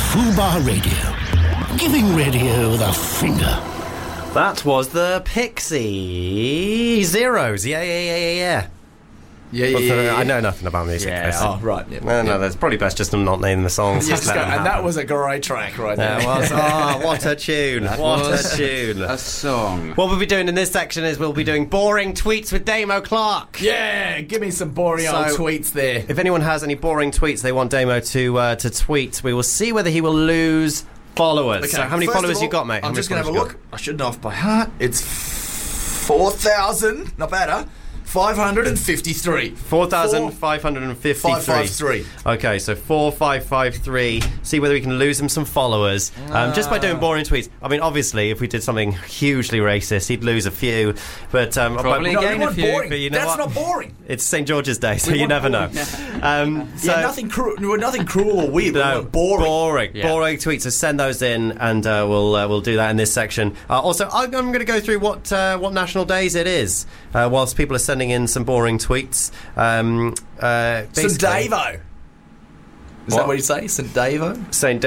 Fubar Radio. Giving radio the finger. That was the Pixie Zeros. Yeah. I know nothing about music. Yeah. Chris. Oh, right. Yeah. No, that's probably best just to not name the songs. Yes, Just let them and happen. that was a great track right there. That was, what a tune. What a tune. A song. What we'll be doing in this section is we'll be doing boring tweets with Damo Clark. Yeah, give me some boring old tweets there. If anyone has any boring tweets they want Damo to tweet, we will see whether he will lose followers. Okay, So how many first followers of all, you got, mate? I'm just going to have a look. I should know off by heart. It's 4,000. Not bad, huh? 553. 4,553. 553. Okay, so 4553. See whether we can lose him some followers just by doing boring tweets. I mean, obviously, if we did something hugely racist, he'd lose a few. But Probably No, we gain a want few. boring. But you know That's what? not boring. It's St. George's Day, so you want never know. boring. So Nothing cruel or weird. no, But boring. Yeah. boring tweets. So send those in, and we'll do that in this section. Also, I'm going to go through what national days it is, whilst people are sending in some boring tweets. St. Davo. Is What? that what you say? St. Davo? It's St.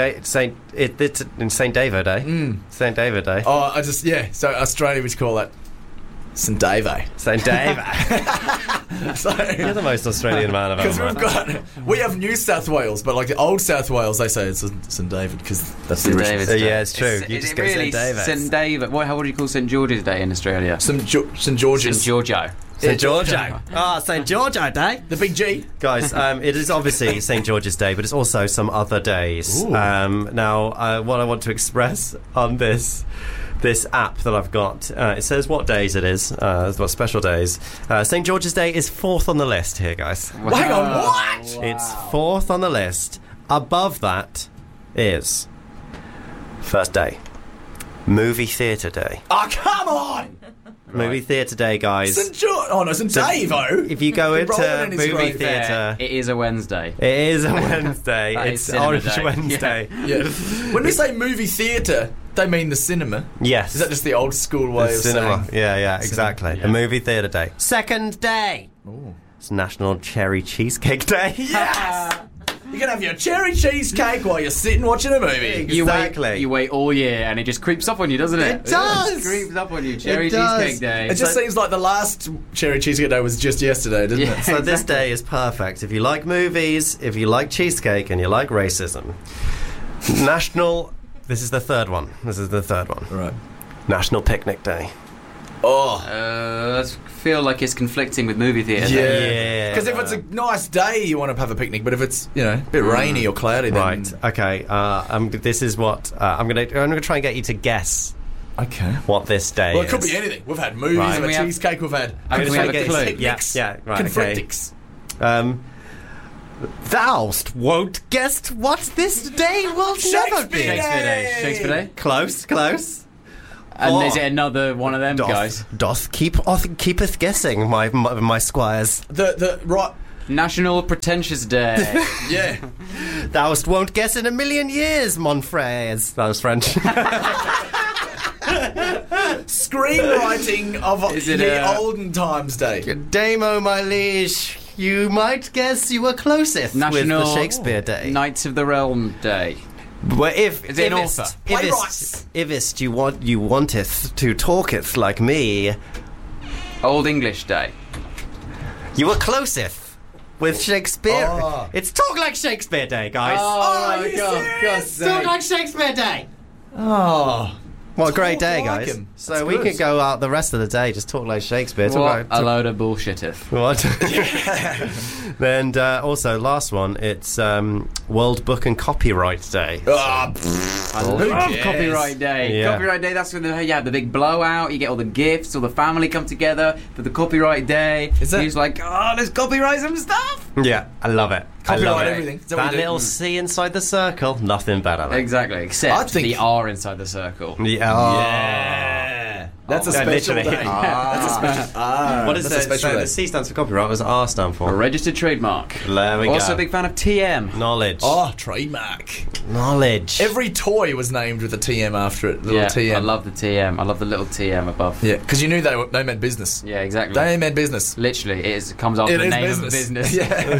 Davo Day. St. David Day. Oh, So Australia would call that St. Davo. St. David. So, You're the most Australian man I've because ever met. we have New South Wales, but like the old South Wales, they say it's St. David because that's the St. original. David's Day. Yeah, it's true. You Is just it go really St. David. St. David? How would you call St. George's Day in Australia? St. George's. St. Giorgio. St. Giorgio. St. Giorgio Day. The big G. Guys, it is obviously St. George's Day, but it's also some other days. Ooh. Now, what I want to express on this app that I've got, it says what days it is, what special days. St. George's Day is 4th on the list here, guys. Hang on, what? It's 4th on the list. Above that is first day, movie theatre day. Oh, come on! Movie theatre day, guys. St. Davo. If you go Rolling into in his movie grave. theatre, It is a Wednesday. it is a Wednesday. That It's is cinema Orange day. Wednesday. Yeah. When we say movie theatre, they mean the cinema. Yes. Is that just the old school way The of cinema? saying? Yeah, exactly. Yeah. A movie theatre day. Second day. Ooh. It's National Cherry Cheesecake Day. Yes! You can have your cherry cheesecake while you're sitting watching a movie. Exactly. You wait all year, and it just creeps up on you, doesn't it? It does. It just creeps up on you. Cherry does. Cheesecake Day. It just seems like the last cherry cheesecake day was just yesterday, doesn't Yeah. it? So this day is perfect. If you like movies, if you like cheesecake, and you like racism. This is the third one. Right. National Picnic Day. Oh. I feel like it's conflicting with movie theatre. Yeah. Because if it's a nice day, you want to have a picnic, but if it's, a bit rainy or cloudy, then... Right. Okay. This is what I'm gonna try and get you to guess Okay. what this day Well, it is. could be anything. We've had movies, Right. we've We had have- cheesecake, we've had... I'm gonna try have to a get clue. Picnics. Yeah. Right. Okay. Conflictics. Thou'st won't guess what this day will never be. Shakespeare Day. Shakespeare Day. Close. And is it another one of them guys? Doth keepeth guessing, my squires. Right... National Pretentious Day. Yeah. Thou'st won't guess in a million years, mon frères. That was French. Screenwriting of Is it the olden times day. Damo, my liege, you might guess you were closest National with the Shakespeare Day. Knights of the Realm Day. Well, if Is it an ifest, author? Playwrights. ifest you wanteth to talketh like me, Old English Day. you were closest with Shakespeare. Oh. It's Talk Like Shakespeare Day, guys. Oh, my you God, serious? Talk Like Shakespeare Day. Oh. What a great Talk day, like guys. him. So That's we good. could go out the rest of the day, just talk like Shakespeare. What a load of bullshitteth. What? And also, last one, it's World Book and Copyright Day. Ah, I love cares? Copyright Day. Yeah. Copyright Day, that's when you have the big blowout, you get all the gifts, all the family come together for the Copyright Day. Is that- He's like, let's copyright some stuff. Yeah, I love it. I love Copyright it. everything. Is that what That you do? little C inside the circle, nothing better. Than. Exactly, I except think- the R inside the circle. Yeah. Oh. Yeah. That's a special literally. day. That's a special. What is that's a it? special So day. the C stands for copyright. What does R stand A for? registered trademark. There we Also go. a big fan of TM. Knowledge. Oh, trademark. Knowledge. Every toy was named with a TM after it. Little Yeah, TM. I love the TM. I love the little TM above. Yeah, because you knew they meant business. Yeah, exactly. They meant business. Literally, it comes after It the is name business. of a business.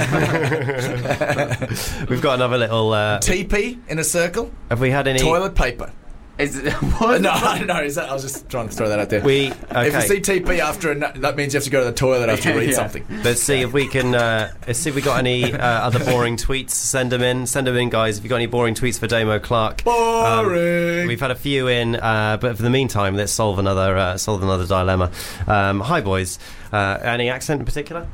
Yeah. We've got another little. TP in a circle. Have we had any? Toilet paper. What? No, I was just trying to throw that out there. We If you see TP after that means you have to go to the toilet after you read Yeah. something. Let's see if we can. Let's see if we got any other boring tweets. Send them in, guys. If you got any boring tweets for Damo Clark. Boring. We've had a few in, but for the meantime, let's solve another dilemma. Hi, boys. Any accent in particular?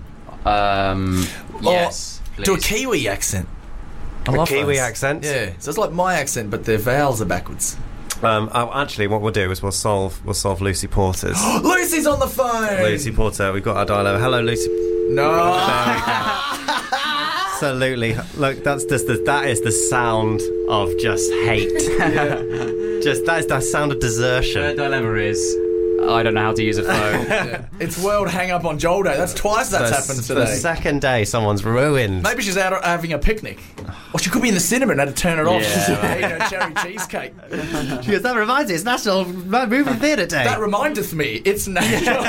Yes. Do a please. Kiwi accent. I A love Kiwi those. accent? Yeah, so it's like my accent, but the vowels are backwards. Actually, what we'll do is we'll solve Lucy Porter's. Lucy's on the phone. Lucy Porter, we've got our dilemma. Hello, Lucy. No. Absolutely. Look, that is the sound of just hate. That is the sound of The desertion. dilemma is, I don't know how to use a phone. Yeah. It's World Hang Up on Joel Day. That's twice that's happened The today. second day someone's ruined. Maybe she's out having a picnic. Or she could be in the cinema and had to turn it off. Yeah. Eating a cherry cheesecake. She goes, that reminds me, it's National Movie Theatre Day. That remindeth me, it's natural.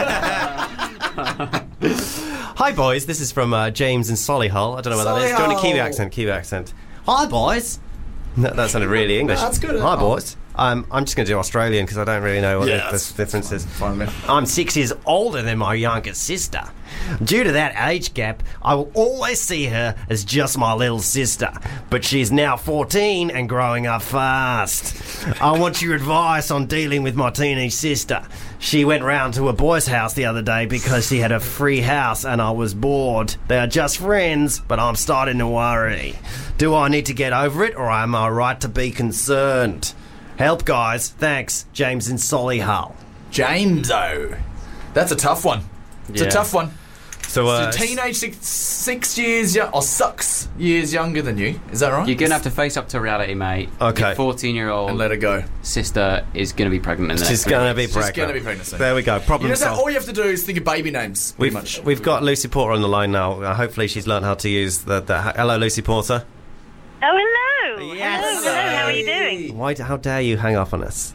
Hi, boys. This is from James in Solihull. I don't know what that is. Do you want a Kiwi Solihull. accent? Kiwi accent. Hi, boys. That sounded really English. That's good. Hi, boys. I'm just going to do Australian because I don't really know what the difference is. Fine, man. I'm 6 years older than my younger sister. Due to that age gap, I will always see her as just my little sister. But she's now 14 and growing up fast. I want your advice on dealing with my teenage sister. She went round to a boy's house the other day because she had a free house and I was bored. They are just friends, but I'm starting to worry. Do I need to get over it or am I right to be concerned? Help, guys. Thanks. James in Solihull. James-o. That's a tough one. It's Yeah. a tough one. So, So teenage 6 years or 6 years younger than you. Is that right? You're going to have to face up to reality, mate. Okay. Your 14-year-old and let her go. sister is going to be pregnant in the she's next going to be She's pregnant. going to be pregnant soon. There we go. Problem You know, solved. all you have to do is think of baby names. Pretty much. We've got Lucy Porter on the line now. Hopefully she's learned how to use the hello, Lucy Porter. Oh, hello. Yes. Hello, how are you doing? How dare you hang up on us?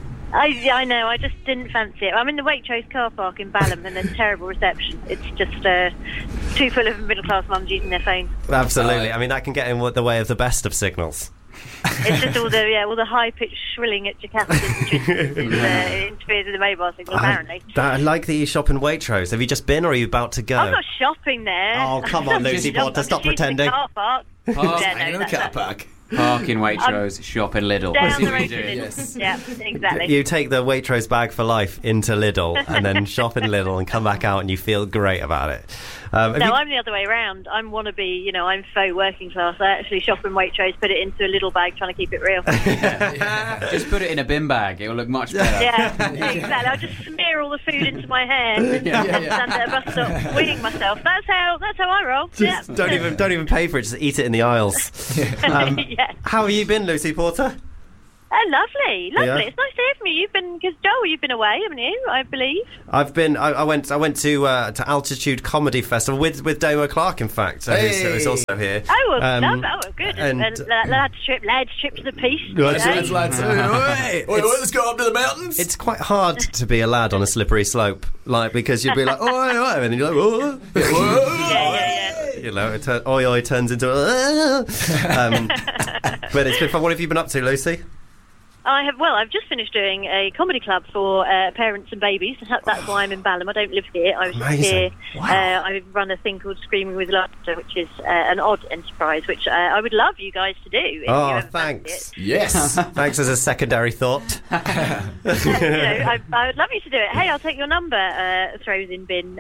I know, I just didn't fancy it. I'm in the Waitrose car park in Balham and there's terrible reception. It's just too full of middle-class mums using their phones. Absolutely. I mean, that can get in the way of the best of signals. It's just all the high-pitched shrilling at Jakarta interferes with the mobile signal, apparently. I like that you shop in Waitrose. Have you just been or are you about to go? I'm not shopping there. Oh, come on, Lucy I'm Porter, stop just using the pretending. car park. Park. Yeah, no, Hanging in the car park. Park in Waitrose, shop in Lidl. Down See the what road you're to doing. Yes. Yeah, exactly. You take the Waitrose bag for life into Lidl and then shop in Lidl and come back out and you feel great about it. Have No, you- I'm the other way around. I'm wannabe, I'm faux working class. I actually shop in Waitrose, put it into a little bag, trying to keep it real. Just put it in a bin bag. It will look much better. Yeah, exactly. I'll just smear all the food into my hair and stand at a bus stop weeing myself. That's how I roll. Yeah. Don't even pay for it. Just eat it in the aisles. Yeah. How have you been, Lucy Porter? Oh, lovely. Yeah. It's nice to hear from you. Because Joel, you've been away, haven't you? I believe. I've been. I went to Altitude Comedy Festival with Damo Clark, in fact, who's also here. Oh, well, good. and- Lads trip to the piece. Lads, Eh? lads. Oi, Oi, let's go up to the mountains. It's quite hard to be a lad on a slippery slope, because you'd be like, oi, oi, and then you're like, oh. Yeah. You know, oi, oi turns into. But it's been fun. What have you been up to, Lucy? I've just finished doing a comedy club for parents and babies. That's why I'm in Balham. I don't live here. I was just here. Amazing. Wow. I run a thing called Screaming with Laughter, which is an odd enterprise, which I would love you guys to do. If you Oh, ever fancy thanks. Yes. Thanks as a secondary thought. I would love you to do it. Hey, I'll take your number. Throws in bin.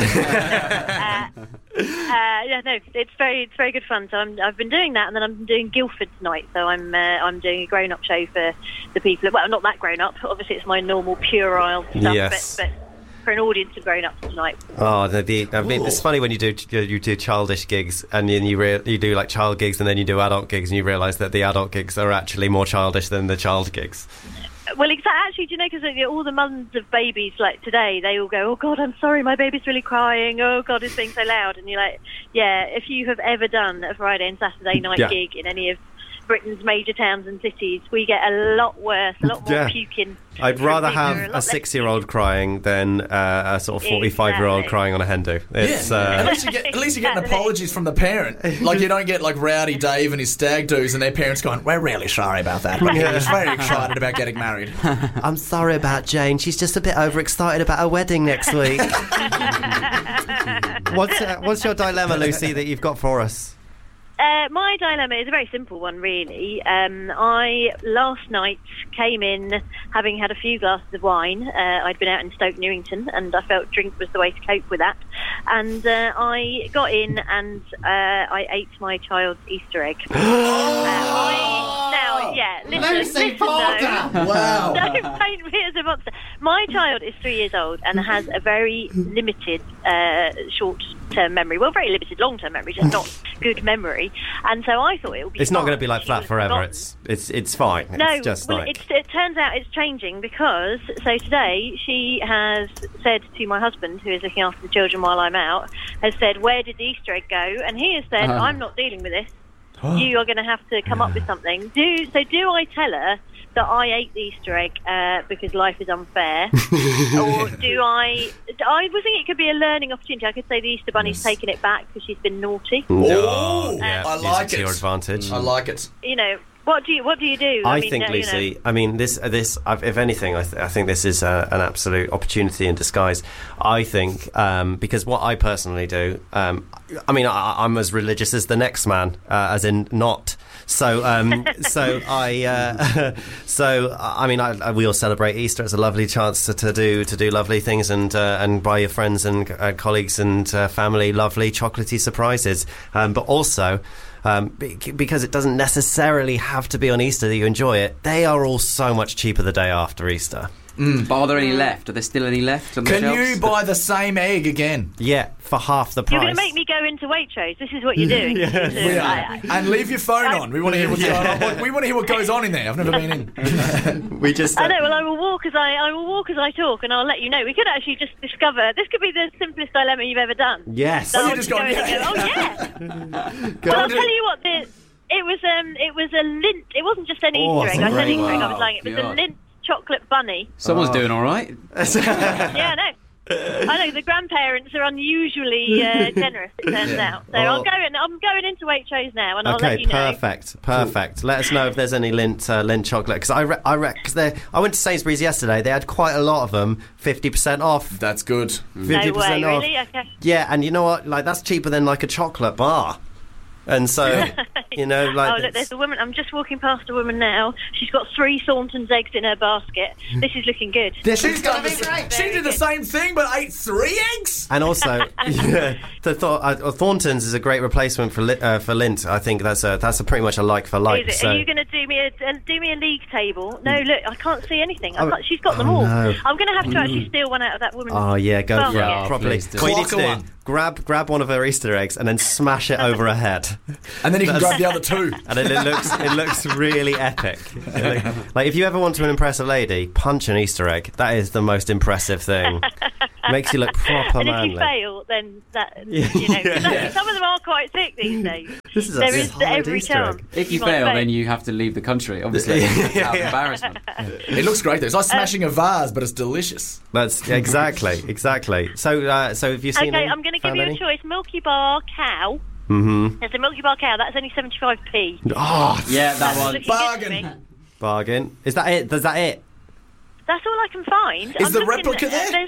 It's very good fun. So I've been doing that, and then I'm doing Guildford tonight. So I'm doing a grown-up show for the people. Well, not that grown-up. Obviously, it's my normal puerile stuff. Yes. But for an audience of grown-ups tonight. Oh, it's funny when you do childish gigs and then you do like child gigs and then you do adult gigs and you realise that the adult gigs are actually more childish than the child gigs. Well, exactly. Actually, do you know, because all the mums of babies, like today, they all go, "Oh God, I'm sorry, my baby's really crying. Oh God, it's being so loud." And you're like, "Yeah, if you have ever done a Friday and Saturday night gig in any of Britain's major towns and cities, we get a lot worse, a lot more puking." I'd rather have a 6-year-old crying than a sort of 45-year-old crying on a hen do. It's, at least you get apologies from the parent. Like, you don't get like Rowdy Dave and his stag doos and their parents going, "We're really sorry about that. He was very excited about getting married." I'm sorry about Jane. She's just a bit overexcited about her wedding next week. What's your dilemma, Lucy, that you've got for us? My dilemma is a very simple one, really. I last night came in having had a few glasses of wine. I'd been out in Stoke Newington, and I felt drink was the way to cope with that. And I got in and I ate my child's Easter egg. Listen, Wow. Don't paint me as a monster. My child is 3 years old and has a very limited short-term memory. Well, very limited long-term memory, just not good memory. And so I thought it would be. It's not going to fine. be like flat forever. It's fine. No, it's just well, like... it turns out it's changing because, so today she has said to my husband, who is looking after the children while I'm out, has said, "Where did the Easter egg go?" And he has said, "I'm not dealing with this. You are going to have to come up with something." Do I tell her that I ate the Easter egg because life is unfair? Or do I was thinking it could be a learning opportunity. I could say the Easter Bunny's taken it back because she's been naughty. Oh, yeah, I like to it. your advantage. I like it. You know, what do you do? I think, Lucy, I mean, this. If anything, I think this is an absolute opportunity in disguise. I think because what I personally do, I mean, I'm as religious as the next man, as in not. So, I mean, we all celebrate Easter. It's a lovely chance to do lovely things and buy your friends and colleagues and family lovely chocolatey surprises. But also, because it doesn't necessarily have to be on Easter that you enjoy it, they are all so much cheaper the day after Easter. But are there any left? Are there still any left on the shelves? Can you buy the same egg again? Yeah, for half the price. You're going to make me go into Waitrose. This is what you're doing. We are. And leave your phone on. We want to hear what's going on. We want to hear what goes on in there. I've never been in. We just. I know. Well, I will walk as I talk, and I'll let you know. We could actually just discover this could be the simplest dilemma you've ever done. Yes. So you just go, oh yeah. Well, I'll tell you what. It was a lint. It wasn't just an Easter egg. I said Easter egg. I was lying. It was a lint chocolate bunny. Someone's doing all right. Yeah, I know the grandparents are unusually generous. It turns out. So I'm going into Waitrose now, and I'll let you know. Perfect. Let us know if there's any lint chocolate, because I went to Sainsbury's yesterday. They had quite a lot of them, 50% off. That's good. 50% No way, off. really? Okay. Yeah, and you know what? Like, that's cheaper than like a chocolate bar. And so, you know, like... Oh, look, there's a woman. I'm just walking past a woman now. She's got 3 Thornton's eggs in her basket. This is looking good. She did the same thing, but ate 3 eggs? And also, Thornton's is a great replacement for Lindt. I think that's a pretty much a like for like. Is it? So. Are you going to do me a league table? No, look, I can't see anything. She's got them all. No. I'm going to have to actually steal one out of that woman's Oh, yeah, go for it. basket. Properly. Please do. What you need to Clock do, one. grab one of her Easter eggs and then smash it over her head. And then you can grab the other 2. And then it looks really epic. Like, if you ever want to impress a lady, punch an Easter egg. That is the most impressive thing. Makes you look proper And manly. if you fail, then that, you know, 'cause some of them are quite thick these days. This is There a is solid every Easter chance. egg. If you might fail, fail. then you have to leave the country, obviously. Out of embarrassment. It looks great though. It's like smashing a vase, but it's delicious. That's exactly. So have you seen? Okay, I'm going to give you a choice: Milky Bar Cow. Mm-hmm. There's a Milky Bar Cow. That's only 75p. Oh, Yeah, that one. Looking good to me. bargain. Is that it? Is that it? That's all I can find. Is the replica there?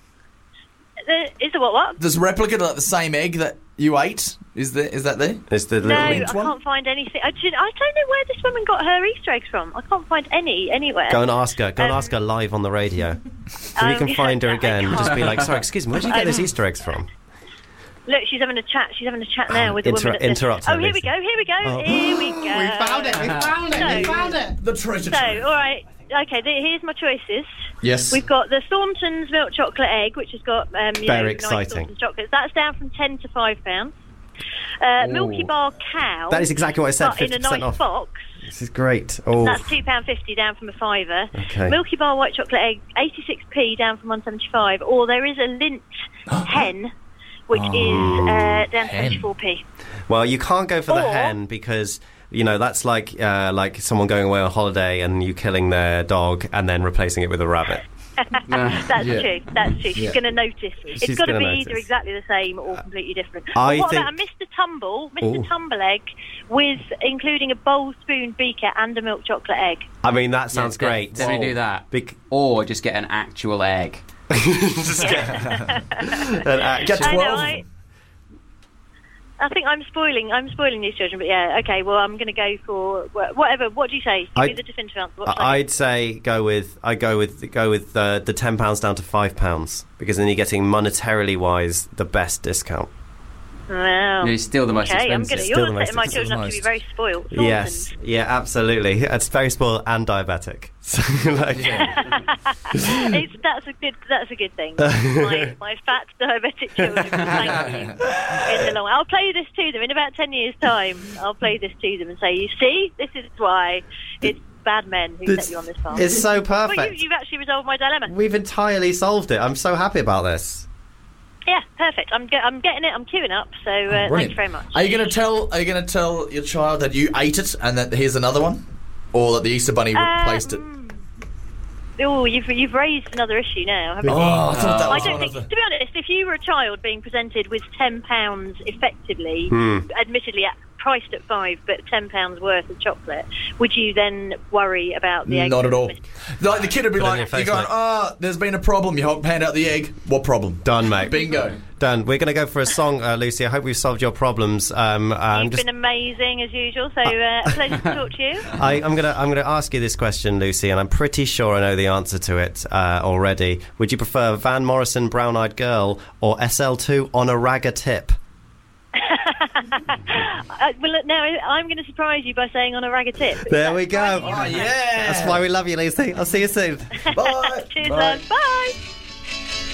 Is the what? There's a replica like the same egg that you ate. Is that there? It's the No, little. I mint one? can't find anything. I don't know where this woman got her Easter eggs from. I can't find any anywhere. Go and ask her. Go and ask her live on the radio. So you can find her again and just be like, "Sorry, excuse me, where did you get those Easter eggs from?" Look, she's having a chat. She's having a chat now with the woman. Interrupt her, Oh, here we Lisa. go. Here we go. Oh. Here we go. We found it. The treasure So, trove. all right. Okay, here's my choices. Yes. We've got the Thornton's milk chocolate egg, which has got Very nice exciting. Thornton's chocolates. That's down from £10 to £5. Milky Bar Cow. That is exactly what I said. but in a 50% nice off. box. This is great. Oh, That's £2.50 down from a fiver. Okay. Milky Bar white chocolate egg, 86p down from 175. Or there is a Lindt hen, which is down to hen. 24p. well, you can't go for the Or- hen because that's like someone going away on holiday and you killing their dog and then replacing it with a rabbit. That's Yeah. true. That's true. She's Yeah. going to notice. She's It's got to be gonna either notice. exactly the same or completely different. I But what think- about a Mr. Tumble, Ooh. Mr. Tumble egg, with including a bowl, spoon, beaker, and a milk chocolate egg? I mean, that sounds great. Definitely do that. Bec- Or just get an actual egg. Just get an actual- Get 12 I know. of them. I think I'm spoiling these children, but yeah, okay. Well, I'm going to go for whatever. What do you say? Give me the definitive answer. What should I I'd say go with the £10 down to £5 because then you're getting monetarily wise the best discount. do? Wow. It's still the most Okay, I'm expensive. going to. Still You're the most setting my children up to be expensive. very spoiled. Yes, yeah, absolutely. It's very spoiled and diabetic. So, like, That's a good thing. My fat diabetic children. Thank you. In the long, I'll play this to them in about 10 years' time. I'll play this to them and say, "You see, this is why it's bad men who set you on this path." It's so Well, perfect. you've actually resolved my dilemma. We've entirely solved it. I'm so happy about this. Yeah, perfect. I'm getting it. I'm queuing up. So thank Brilliant. you very much. Are you going to tell your child that you ate it and that here's another one, or that the Easter Bunny replaced it? Oh, you've raised another issue now, haven't you? Oh, I thought that I was don't one think, of to the. be honest, if you were a child being presented with £10 effectively, admittedly priced at £5, but £10 worth of chocolate, would you then worry about the egg? Not at all. Like the kid would be Put it in like, your face, "You're going, mate. oh, there's been a problem." You hand out the egg. What problem? Done, mate. Bingo. Done. We're going to go for a song, Lucy. I hope we've solved your problems. You've been amazing as usual, so a pleasure to talk to you. I'm gonna ask you this question, Lucy, and I'm pretty sure I know the answer to it already. Would you prefer Van Morrison, Brown Eyed Girl, or SL2 on a ragger tip? Well, look, now I'm going to surprise you by saying on a ragger tip. There we go. Oh yeah. That's why we love you, Lucy. I'll see you soon. Bye. Cheers, Bye. love. Bye.